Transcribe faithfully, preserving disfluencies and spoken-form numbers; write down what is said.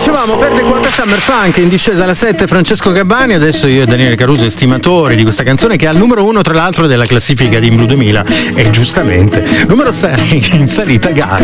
Dicevamo, perde quota Summer Funk, in discesa alla sette Francesco Gabbani, adesso io e Daniele Caruso estimatori di questa canzone che è al numero uno tra l'altro della classifica di Blu duemila, e giustamente. Numero sei in salita Gaga.